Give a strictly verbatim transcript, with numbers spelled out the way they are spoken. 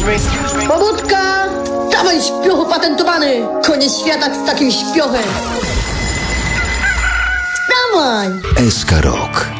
Pobudka! Dawaj, śpiochu patentowany! Koniec świata z takim śpiochem! Dawaj! S K Rok.